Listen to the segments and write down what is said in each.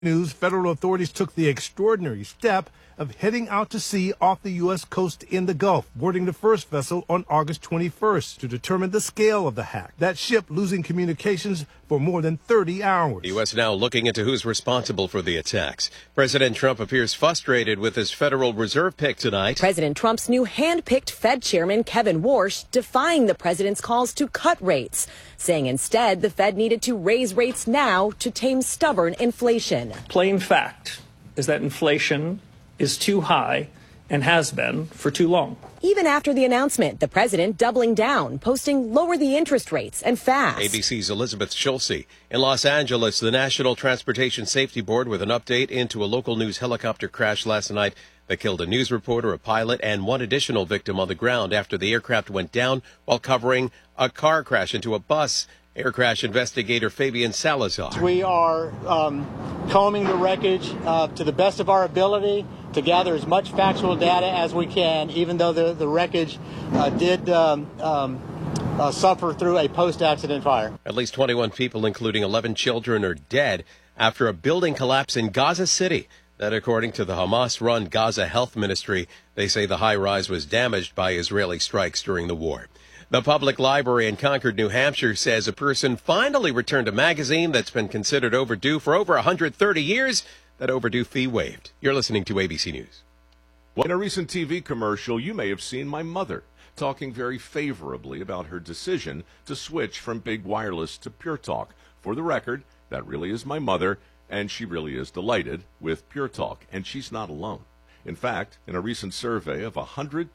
News, federal authorities took the extraordinary step of heading out to sea off the U.S. coast in the Gulf, boarding the first vessel on August 21st to determine the scale of the hack. That ship losing communications for more than 30 hours. The U.S. now looking into who's responsible for the attacks. President Trump appears frustrated with his Federal Reserve pick tonight. President Trump's new hand-picked Fed chairman, Kevin Warsh, defying the president's calls to cut rates, saying instead the Fed needed to raise rates now to tame stubborn inflation. Plain fact is that inflation is too high and has been for too long. Even after the announcement, the president doubling down, posting lower the interest rates and fast. ABC's Elizabeth Schulze. In Los Angeles, the National Transportation Safety Board with an update into a local news helicopter crash last night that killed a news reporter, a pilot, and one additional victim on the ground after the aircraft went down while covering a car crash into a bus. Air crash investigator Fabian Salazar. We are combing the wreckage to the best of our ability to gather as much factual data as we can, even though the wreckage did suffer through a post-accident fire. At least 21 people, including 11 children, are dead after a building collapse in Gaza City. That, according to the Hamas-run Gaza Health Ministry, they say the high-rise was damaged by Israeli strikes during the war. The public library in Concord, New Hampshire says a person finally returned a magazine that's been considered overdue for over 130 years. That overdue fee waived. You're listening to ABC News. Well, in a recent TV commercial, you may have seen my mother talking very favorably about her decision to switch from Big Wireless to Pure Talk. For the record, that really is my mother, and she really is delighted with Pure Talk, and she's not alone. In fact, in a recent survey of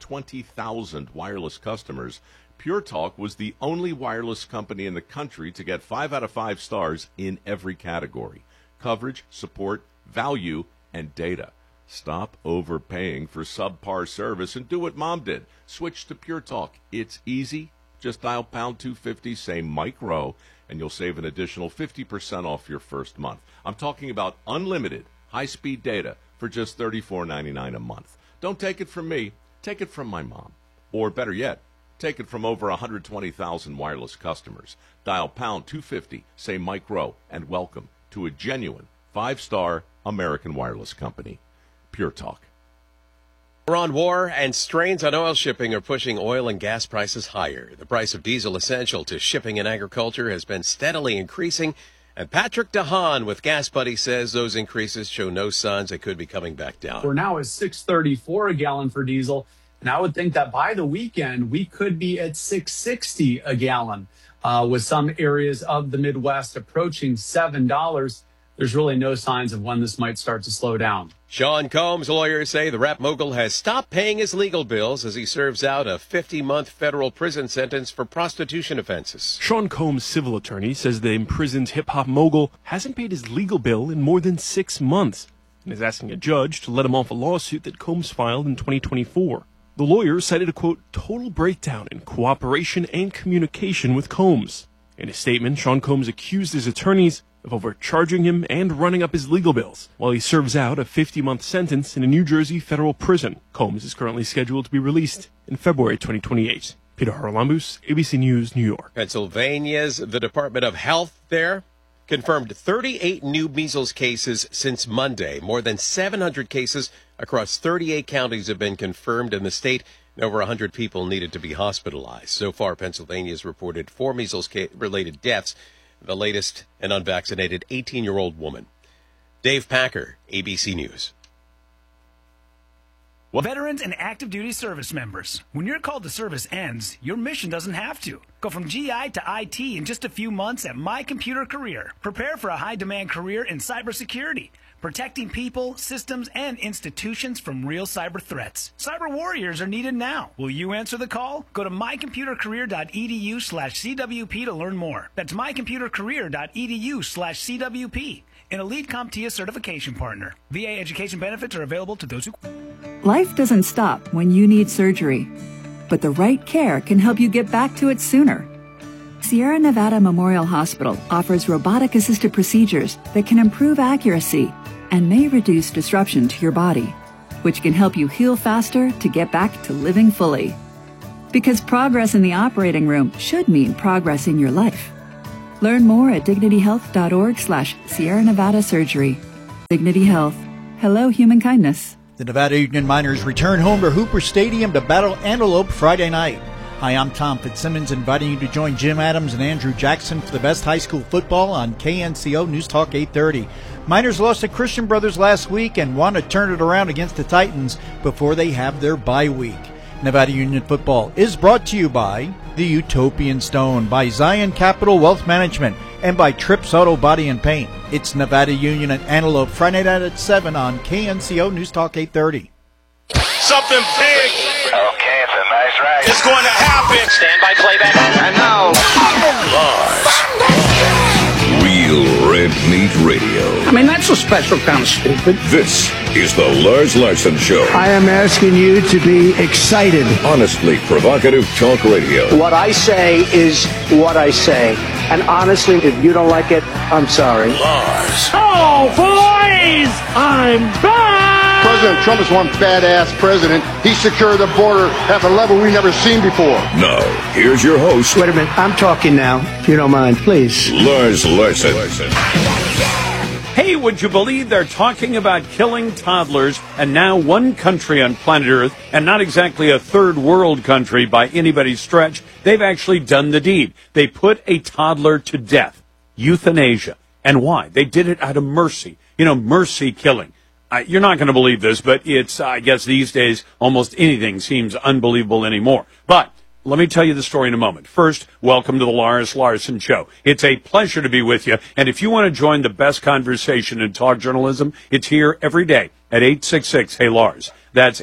120,000 wireless customers, Pure Talk was the only wireless company in the country to get 5 out of 5 stars in every category: coverage, support, value, and data. Stop overpaying for subpar service and do what Mom did. Switch to Pure Talk. It's easy. Just dial pound 250, say Mike Rowe, and you'll save an additional 50% off your first month. I'm talking about unlimited high-speed data for just $34.99 a month. Don't take it from me. Take it from my mom. Or better yet, take it from over 120,000 wireless customers. Dial pound 250, say Mike Rowe, and welcome to a genuine 5-star American wireless company. Pure Talk. Iran war and strains on oil shipping are pushing oil and gas prices higher. The price of diesel essential to shipping and agriculture has been steadily increasing. And Patrick DeHaan with Gas Buddy says those increases show no signs they could be coming back down. We're now at $6.34 a gallon for diesel. And I would think that by the weekend, we could be at $6.60 a gallon, with some areas of the Midwest approaching $7. There's really no signs of when this might start to slow down. Sean Combs' lawyers say the rap mogul has stopped paying his legal bills as he serves out a 50-month federal prison sentence for prostitution offenses. Sean Combs' civil attorney says the imprisoned hip-hop mogul hasn't paid his legal bill in more than 6 months and is asking a judge to let him off a lawsuit that Combs filed in 2024. The lawyer cited a, quote, total breakdown in cooperation and communication with Combs. In a statement, Sean Combs accused his attorneys of overcharging him and running up his legal bills while he serves out a 50-month sentence in a New Jersey federal prison. Combs is currently scheduled to be released in February 2028. Peter Haralambous, ABC News, New York. The Department of Health there confirmed 38 new measles cases since Monday. More than 700 cases across 38 counties have been confirmed in the state, and over 100 people needed to be hospitalized. So far, Pennsylvania has reported 4 measles-related deaths, the latest an unvaccinated 18-year-old woman. Dave Packer, ABC News. Veterans and active duty service members, when your call to service ends, your mission doesn't have to. Go from GI to IT in just a few months at My Computer Career. Prepare for a high-demand career in cybersecurity, protecting people, systems, and institutions from real cyber threats. Cyber warriors are needed now. Will you answer the call? Go to mycomputercareer.edu/CWP to learn more. That's mycomputercareer.edu/CWP. An elite CompTIA certification partner. VA education benefits are available to those who... Life doesn't stop when you need surgery, but the right care can help you get back to it sooner. Sierra Nevada Memorial Hospital offers robotic-assisted procedures that can improve accuracy and may reduce disruption to your body, which can help you heal faster to get back to living fully. Because progress in the operating room should mean progress in your life. Learn more at dignityhealth.org/Sierra Nevada Surgery. Dignity Health. Hello, human kindness. The Nevada Union Miners return home to Hooper Stadium to battle Antelope Friday night. Hi, I'm Tom Fitzsimmons, inviting you to join Jim Adams and Andrew Jackson for the best high school football on KNCO News Talk 830. Miners lost to Christian Brothers last week and want to turn it around against the Titans before they have their bye week. Nevada Union football is brought to you by the Utopian Stone, by Zion Capital Wealth Management, and by Trips Auto Body and Paint. It's Nevada Union at Antelope Friday night at 7 on KNCO News Talk 830. Something big. Okay, it's a nice ride. It's going to happen. Stand by playback. And now, Real Red Meat Radio. I mean, that's a special kind of stupid. This is the Lars Larson Show. I am asking you to be excited. Honestly provocative talk radio. What I say is what I say. And honestly, if you don't like it, I'm sorry. Lars. Oh, boys! I'm back! President Trump is one badass president. He secured the border at a level we've never seen before. Now, here's your host. Wait a minute. I'm talking now, if you don't mind, please. Lars Larson. Hey, would you believe they're talking about killing toddlers, and now one country on planet Earth, and not exactly a third world country by anybody's stretch, they've actually done the deed. They put a toddler to death. Euthanasia. And why? They did it out of mercy. You know, mercy killing. You're not going to believe this, but it's, I guess these days, almost anything seems unbelievable anymore. But let me tell you the story in a moment. First, welcome to the Lars Larson Show. It's a pleasure to be with you. And if you want to join the best conversation in talk journalism, it's here every day at 866-HEY-LARS. That's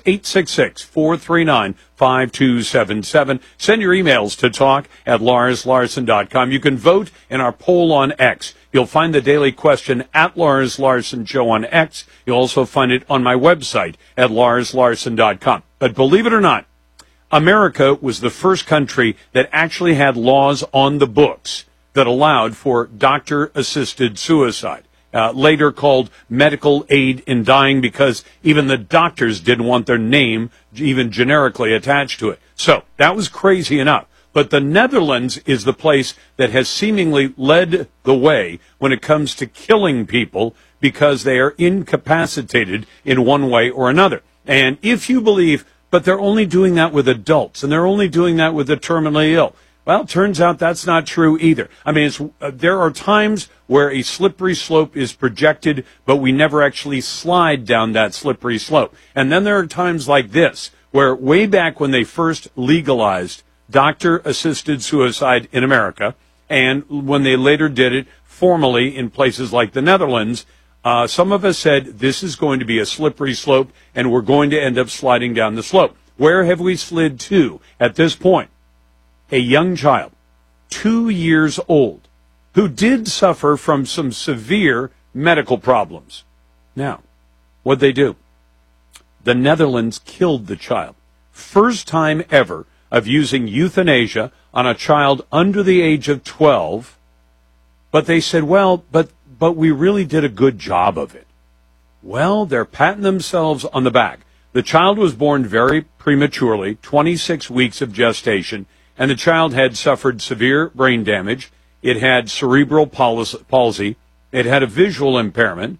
866-439-5277. Send your emails to talk@LarsLarson.com. You can vote in our poll on X. You'll find the daily question at Lars Larson Show on X. You'll also find it on my website at LarsLarson.com. But believe it or not, America was the first country that actually had laws on the books that allowed for doctor-assisted suicide, later called medical aid in dying, because even the doctors didn't want their name even generically attached to it. So that was crazy enough. But the Netherlands is the place that has seemingly led the way when it comes to killing people because they are incapacitated in one way or another. And if you believe, but they're only doing that with adults, and they're only doing that with the terminally ill. Well, it turns out that's not true either. I mean, there are times where a slippery slope is projected, but we never actually slide down that slippery slope. And then there are times like this, where way back when they first legalized doctor-assisted suicide in America, and when they later did it formally in places like the Netherlands, some of us said this is going to be a slippery slope, and we're going to end up sliding down the slope. Where have we slid to at this point? A young child, 2 years old, who did suffer from some severe medical problems. Now, what'd they do? The Netherlands killed the child. First time ever of using euthanasia on a child under the age of 12. But they said, well, but we really did a good job of it. Well, they're patting themselves on the back. The child was born very prematurely, 26 weeks of gestation, and the child had suffered severe brain damage. It had cerebral palsy. It had a visual impairment.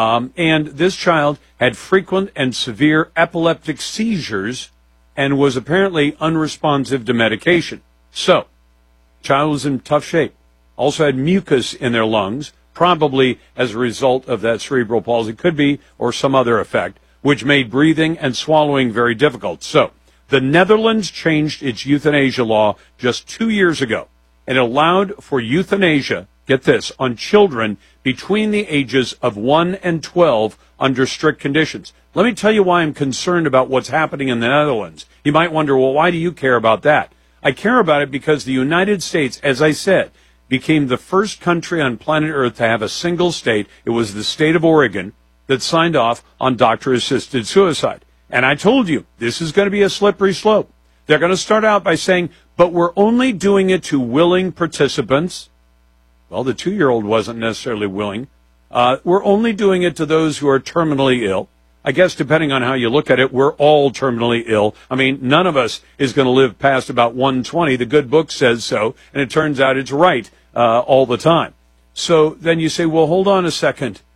And this child had frequent and severe epileptic seizures and was apparently unresponsive to medication. So, child was in tough shape. Also had mucus in their lungs, probably as a result of that cerebral palsy, could be, or some other effect, which made breathing and swallowing very difficult. So, the Netherlands changed its euthanasia law just 2 years ago, and allowed for euthanasia, get this, on children between the ages of 1 and 12 under strict conditions. Let me tell you why I'm concerned about what's happening in the Netherlands. You might wonder, well, why do you care about that? I care about it because the United States, as I said, became the first country on planet Earth to have a single state. It was the state of Oregon that signed off on doctor-assisted suicide. And I told you, this is going to be a slippery slope. They're going to start out by saying, but we're only doing it to willing participants. Well, the 2-year-old wasn't necessarily willing. We're only doing it to those who are terminally ill. I guess depending on how you look at it, we're all terminally ill. I mean, none of us is going to live past about 120. The good book says so, and it turns out it's right all the time. So then you say, well, hold on a second.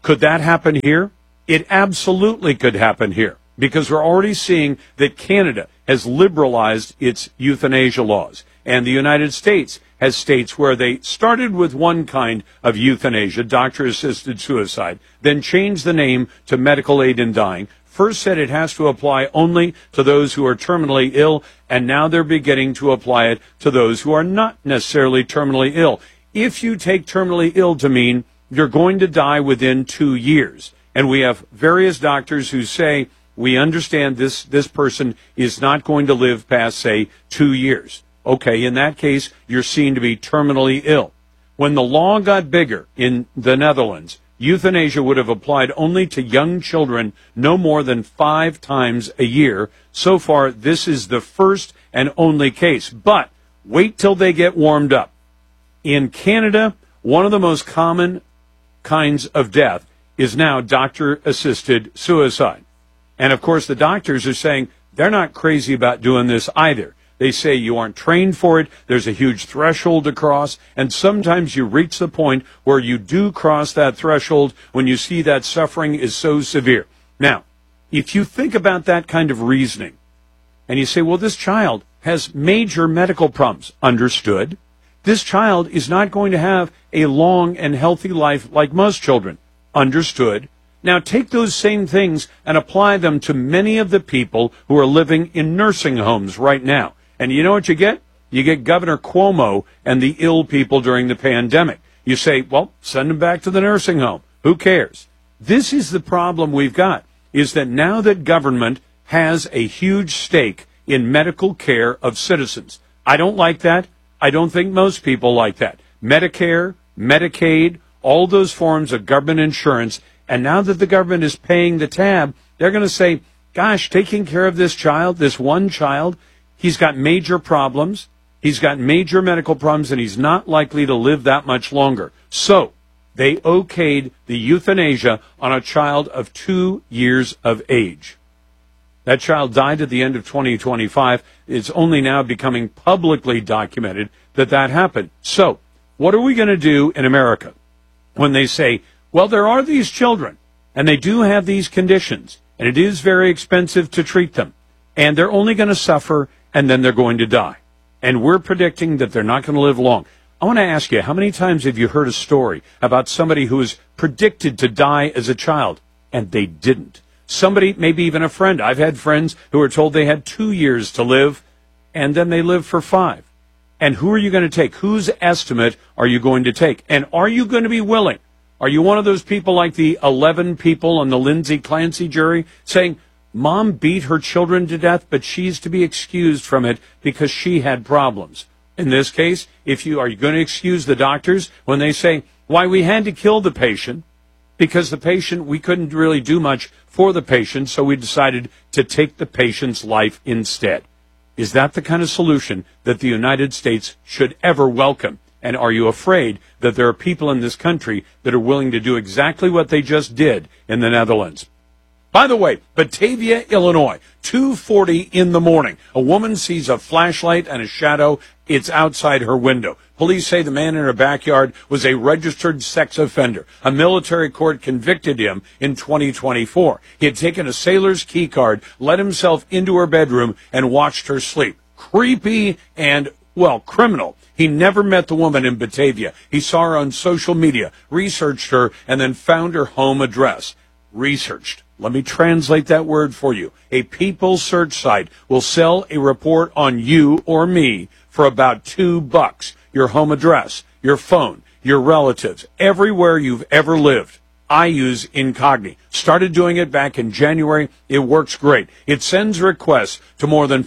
Could that happen here? It absolutely could happen here, because we're already seeing that Canada has liberalized its euthanasia laws, and the United States has states where they started with one kind of euthanasia, doctor-assisted suicide, then changed the name to medical aid in dying. First said it has to apply only to those who are terminally ill, and now they're beginning to apply it to those who are not necessarily terminally ill. If you take terminally ill to mean you're going to die within 2 years, and we have various doctors who say, we understand this person is not going to live past, say, 2 years. Okay, in that case, you're seen to be terminally ill. When the law got bigger in the Netherlands, euthanasia would have applied only to young children no more than 5 times a year. So far, this is the first and only case. But wait till they get warmed up. In Canada, one of the most common kinds of death is now doctor-assisted suicide. And, of course, the doctors are saying they're not crazy about doing this either. They say you aren't trained for it, there's a huge threshold to cross, and sometimes you reach the point where you do cross that threshold when you see that suffering is so severe. Now, if you think about that kind of reasoning, and you say, well, this child has major medical problems, understood. This child is not going to have a long and healthy life like most children, understood. Now take those same things and apply them to many of the people who are living in nursing homes right now. And you know what you get? You get Governor Cuomo and the ill people during the pandemic. You say, well, send them back to the nursing home. Who cares? This is the problem we've got, is that now that government has a huge stake in medical care of citizens. I don't like that. I don't think most people like that. Medicare, Medicaid, all those forms of government insurance. And now that the government is paying the tab, they're going to say, gosh, taking care of this child, this one child, he's got major problems, he's got major medical problems, and he's not likely to live that much longer. So they okayed the euthanasia on a child of 2 years of age. That child died at the end of 2025. It's only now becoming publicly documented that that happened. So what are we going to do in America when they say, well, there are these children, and they do have these conditions, and it is very expensive to treat them, and they're only going to suffer, and then they're going to die. And we're predicting that they're not going to live long. I want to ask you, how many times have you heard a story about somebody who was predicted to die as a child, and they didn't? Somebody, maybe even a friend. I've had friends who were told they had 2 years to live, and then they lived for 5. And who are you going to take? Whose estimate are you going to take? And are you going to be willing? Are you one of those people like the 11 people on the Lindsay Clancy jury saying, Mom beat her children to death, but she's to be excused from it because she had problems? In this case, are you going to excuse the doctors when they say, why, we had to kill the patient because the patient, we couldn't really do much for the patient, so we decided to take the patient's life instead? Is that the kind of solution that the United States should ever welcome? And are you afraid that there are people in this country that are willing to do exactly what they just did in the Netherlands? By the way, Batavia, Illinois, 2:40 in the morning. A woman sees a flashlight and a shadow. It's outside her window. Police say the man in her backyard was a registered sex offender. A military court convicted him in 2024. He had taken a sailor's key card, let himself into her bedroom, and watched her sleep. Creepy and, well, criminal. He never met the woman in Batavia. He saw her on social media, researched her, and then found her home address. Researched. Let me translate that word for you. A people search site will sell a report on you or me for about $2. Your home address, your phone, your relatives, everywhere you've ever lived. I use Incogni. Started doing it back in January. It works great. It sends requests to more than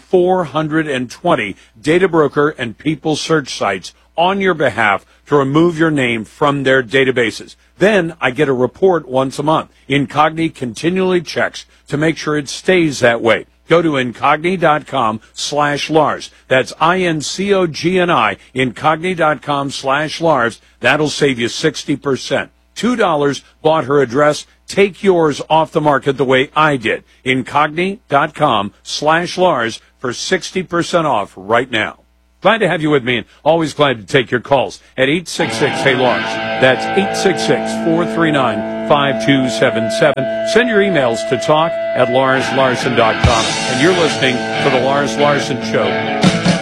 420 data broker and people search sites on your behalf to remove your name from their databases. Then I get a report once a month. Incogni continually checks to make sure it stays that way. Go to Incogni.com/Lars. That's INCOGNI, Incogni.com/Lars. That'll save you 60%. $2 bought her address. Take yours off the market the way I did. Incogni.com/Lars for 60% off right now. Glad to have you with me, and always glad to take your calls at 866-HEY-LARS. That's 866-439-5277. Send your emails to talk@LarsLarson.com. And you're listening to The Lars Larson Show.